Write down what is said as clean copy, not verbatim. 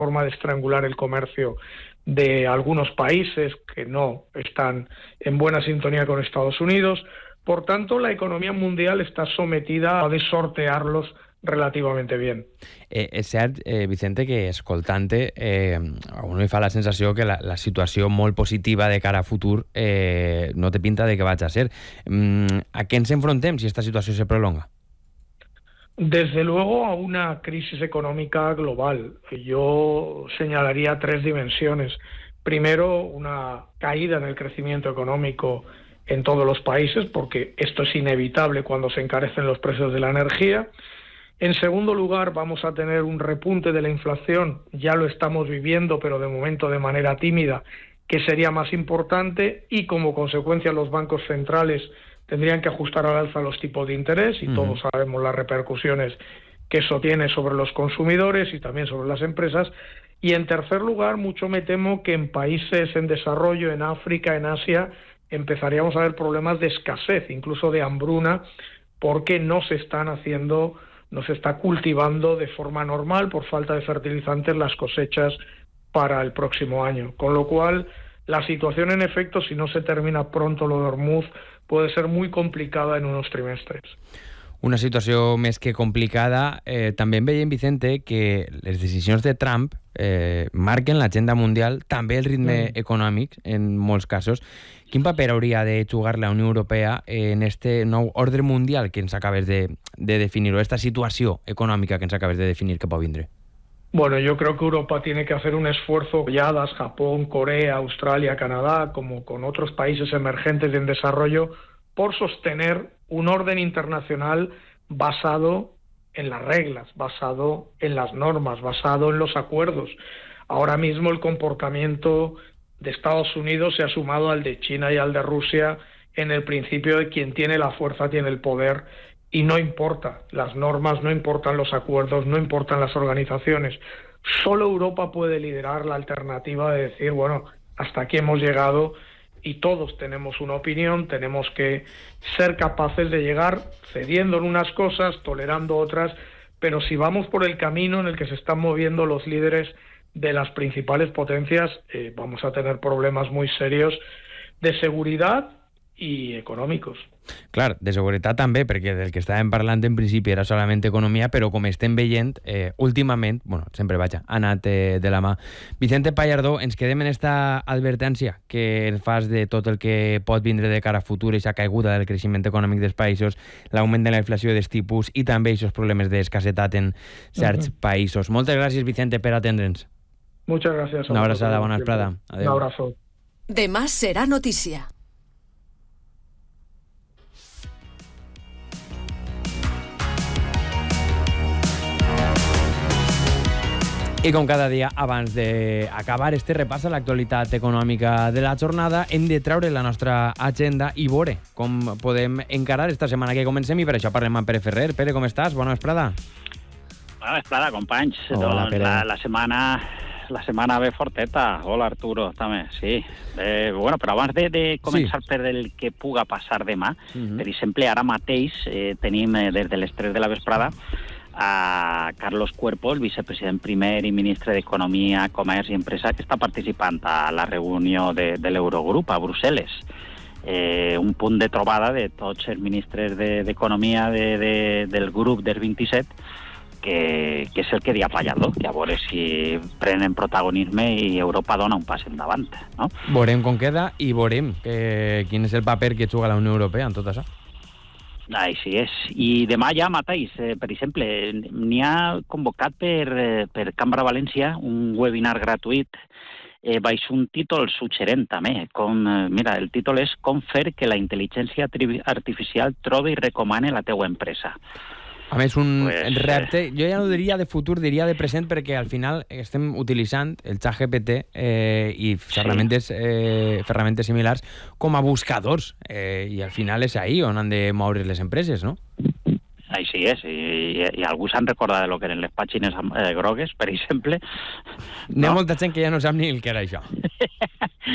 forma de estrangular el comercio de algunos países que no están en buena sintonía con Estados Unidos. Por tanto, la economia mundial està sometida a de sortearlos relativament bien. És cert, Vicente, que escoltant-te a uno li fa la sensació que la situació molt positiva de cara a futur no té pinta de que vaig a ser. ¿A què ens enfrontem si esta situació se prolonga? Desde luego a una crisis económica global. Yo señalaría tres dimensiones. Primero, una caída en el crecimiento económico en todos los países, porque esto es inevitable cuando se encarecen los precios de la energía. En segundo lugar, vamos a tener un repunte de la inflación, ya lo estamos viviendo, pero de momento de manera tímida, que sería más importante, y como consecuencia los bancos centrales tendrían que ajustar al alza los tipos de interés, y todos sabemos las repercusiones que eso tiene sobre los consumidores y también sobre las empresas. Y en tercer lugar, mucho me temo que en países en desarrollo, en África, en Asia, empezaríamos a ver problemas de escasez, incluso de hambruna, porque no se está cultivando de forma normal por falta de fertilizantes las cosechas para el próximo año. Con lo cual, la situación en efecto, si no se termina pronto lo de Hormuz, puede ser muy complicada en unos trimestres. Una situació més que complicada. També veiem, Vicente, que les decisions de Trump marquen l'agenda mundial, també el ritme econòmic, en molts casos. Quin paper hauria de jugar la Unió Europea en este nou ordre mundial que ens acabes de definir, o esta situació econòmica que ens acabes de definir que pot vindre? Bueno, yo creo que Europa tiene que hacer un esfuerzo, apoyadas Japón, Corea, Australia, Canadá, como con otros países emergentes y en desarrollo, por sostener un orden internacional basado en las reglas, basado en las normas, basado en los acuerdos. Ahora mismo el comportamiento de Estados Unidos se ha sumado al de China y al de Rusia en el principio de quien tiene la fuerza tiene el poder, y no importa las normas, no importan los acuerdos, no importan las organizaciones. Solo Europa puede liderar la alternativa de decir, bueno, hasta aquí hemos llegado y todos tenemos una opinión, tenemos que ser capaces de llegar cediendo en unas cosas, tolerando otras, pero si vamos por el camino en el que se están moviendo los líderes de las principales potencias, vamos a tener problemas muy serios de seguridad i econòmics. Clar, de seguretat també, perquè del que estàvem parlant en principi era solament economia, però com estem veient, últimament, bueno, sempre ha anat de la mà. Vicente Pallardó, ens quedem en esta advertència que ens fas de tot el que pot vindre de cara a futur, aquesta caiguda del creixement econòmic dels països, l'augment de la inflació dels tipus i també aquests problemes d'escassetat en certs països. Moltes gràcies, Vicente, per atendre'ns. Muchas gracias. Una abraçada, bona vesprada. Un abrazo. Demà serà notícia. I com cada dia, abans d'acabar este repàs a l'actualitat econòmica de la jornada, hem de treure la nostra agenda i veure com podem encarar esta setmana que comencem, i per això parlem amb Pere Ferrer. Pere, com estàs? Bona vesprada. Bona vesprada, companys. Hola, Pere. La setmana ve forteta. Hola, Arturo, també, sí. Bueno, però abans de començar per el que puga passar demà, per exemple, ara mateix tenim des de les 3 de la vesprada a Carlos Cuerpo, el vicepresident primer i ministre d'Economia, Comerç i Empresa, que està participant a la reunió de l'Eurogrup a Brussel·les. Un punt de trobada de tots els ministres d'Economia del grup del 27, que és el que dia Pallardó, que a veure si prenen protagonisme i Europa dona un pas endavant, no? Veurem com queda i veurem quin és el paper que juga la Unió Europea en tot això. Així és. I demà ja mateix, per exemple, n'hi ha convocat per Cambra València un webinar gratuït baix un títol suggerent també. Mira, el títol és Com fer que la intel·ligència artificial trobi i recomane la teua empresa. A més, un repte, jo ja no diria de futur, diria de present, perquè al final estem utilitzant el ChatGPT i ferramentes similars com a buscadors, i al final és ahí on han de moure les empreses, no? Així és, i algú s'han recordat de lo que eren les pàgines grogues, per exemple. N'hi ha molta gent que ja no sap ni el que era això.